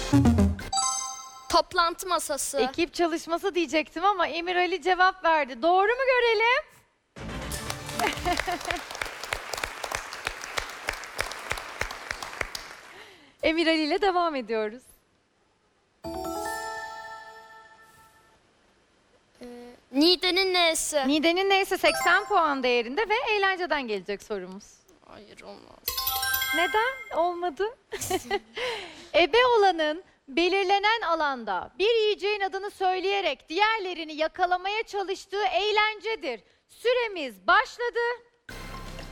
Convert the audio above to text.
Toplantı masası. Ekip çalışması diyecektim ama Emir Ali cevap verdi. Doğru mu görelim? Emir Ali ile devam ediyoruz. Niğde'nin neyse. Niğde'nin neyse 80 puan değerinde ve eğlenceden gelecek sorumuz. Hayır olmaz. Neden? Olmadı. Ebe olanın belirlenen alanda bir yiyeceğin adını söyleyerek diğerlerini yakalamaya çalıştığı eğlencedir. Süremiz başladı.